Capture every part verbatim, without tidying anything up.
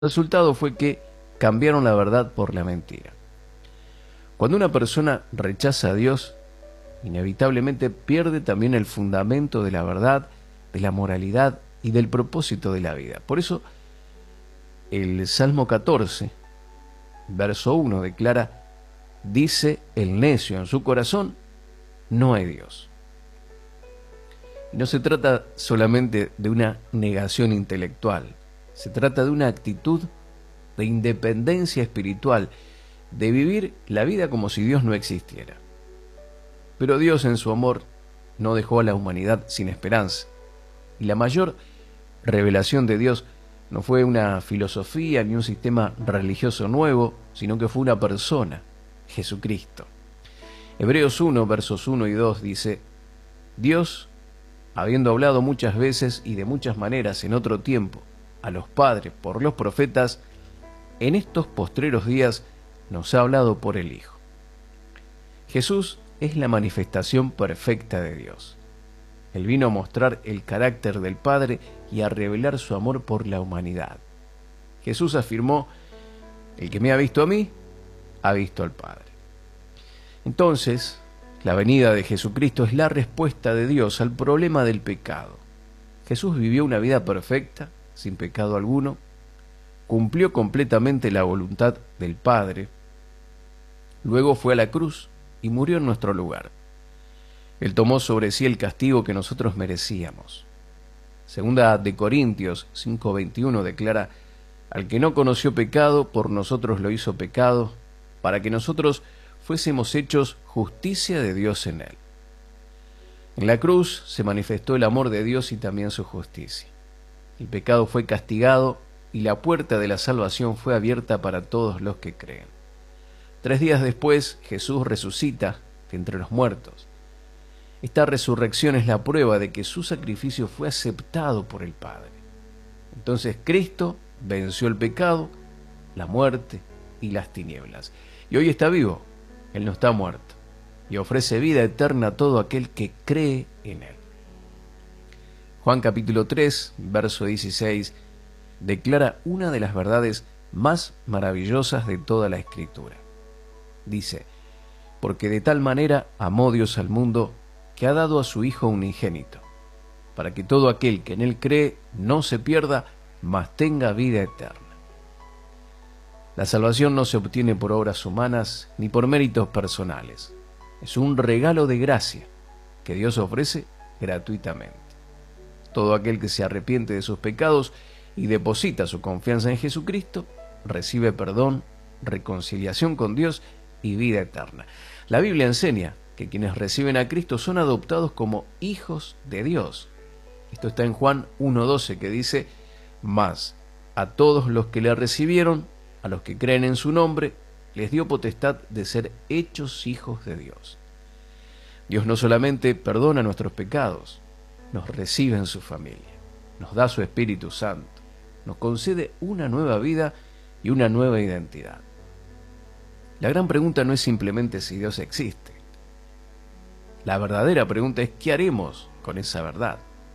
El resultado fue que cambiaron la verdad por la mentira. Cuando una persona rechaza a Dios, inevitablemente pierde también el fundamento de la verdad, de la moralidad y del propósito de la vida. Por eso, el Salmo catorce, verso uno, declara: dice el necio en su corazón, no hay Dios. Y no se trata solamente de una negación intelectual, se trata de una actitud de independencia espiritual, de vivir la vida como si Dios no existiera. Pero Dios, en su amor, no dejó a la humanidad sin esperanza. Y la mayor revelación de Dios no fue una filosofía ni un sistema religioso nuevo, sino que fue una persona, Jesucristo. Hebreos uno, versos uno y dos dice: Dios, habiendo hablado muchas veces y de muchas maneras en otro tiempo a los padres por los profetas, en estos postreros días nos ha hablado por el Hijo. Jesús es la manifestación perfecta de Dios. Él vino a mostrar el carácter del Padre y a revelar su amor por la humanidad. Jesús afirmó: el que me ha visto a mí, ha visto al Padre. Entonces, la venida de Jesucristo es la respuesta de Dios al problema del pecado. Jesús vivió una vida perfecta, sin pecado alguno, cumplió completamente la voluntad del Padre, luego fue a la cruz y murió en nuestro lugar. Él tomó sobre sí el castigo que nosotros merecíamos. Segunda de Corintios cinco veintiuno declara: al que no conoció pecado, por nosotros lo hizo pecado, para que nosotros fuésemos hechos justicia de Dios en él. En la cruz se manifestó el amor de Dios y también su justicia. El pecado fue castigado y la puerta de la salvación fue abierta para todos los que creen. Tres días después, Jesús resucita de entre los muertos. Esta resurrección es la prueba de que su sacrificio fue aceptado por el Padre. Entonces Cristo venció el pecado, la muerte y las tinieblas. Y hoy está vivo, Él no está muerto, y ofrece vida eterna a todo aquel que cree en Él. Juan capítulo tres, verso dieciséis, declara una de las verdades más maravillosas de toda la Escritura. Dice: porque de tal manera amó Dios al mundo, que ha dado a su Hijo unigénito, para que todo aquel que en Él cree no se pierda, mas tenga vida eterna. La salvación no se obtiene por obras humanas ni por méritos personales. Es un regalo de gracia que Dios ofrece gratuitamente. Todo aquel que se arrepiente de sus pecados y deposita su confianza en Jesucristo, recibe perdón, reconciliación con Dios y vida eterna. La Biblia enseña que quienes reciben a Cristo son adoptados como hijos de Dios. Esto está en Juan uno doce, que dice: mas a todos los que le recibieron, a los que creen en su nombre, les dio potestad de ser hechos hijos de Dios. Dios no solamente perdona nuestros pecados, nos recibe en su familia, nos da su Espíritu Santo, nos concede una nueva vida y una nueva identidad. La gran pregunta no es simplemente si Dios existe. La verdadera pregunta es: ¿qué haremos con esa verdad?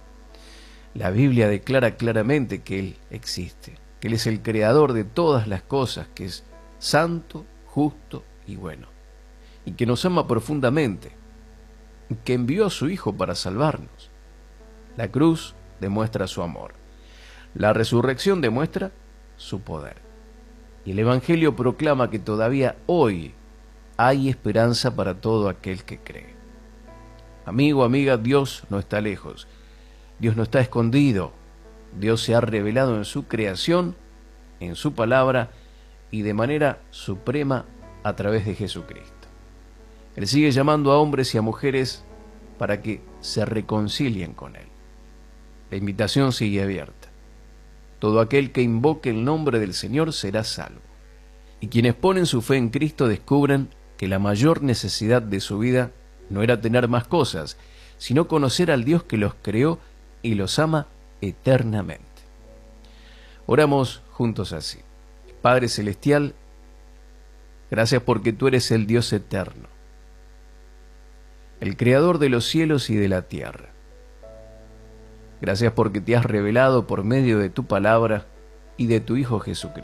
La Biblia declara claramente que Él existe, que Él es el creador de todas las cosas, que es santo, justo y bueno, y que nos ama profundamente, y que envió a su Hijo para salvarnos. La cruz demuestra su amor. La resurrección demuestra su poder. Y el Evangelio proclama que todavía hoy hay esperanza para todo aquel que cree. Amigo, amiga, Dios no está lejos. Dios no está escondido. Dios se ha revelado en su creación, en su palabra y de manera suprema a través de Jesucristo. Él sigue llamando a hombres y a mujeres para que se reconcilien con Él. La invitación sigue abierta. Todo aquel que invoque el nombre del Señor será salvo. Y quienes ponen su fe en Cristo descubren que la mayor necesidad de su vida no era tener más cosas, sino conocer al Dios que los creó y los ama eternamente. Oramos juntos así: Padre Celestial, gracias porque tú eres el Dios eterno, el Creador de los cielos y de la tierra. Gracias porque te has revelado por medio de tu palabra y de tu Hijo Jesucristo.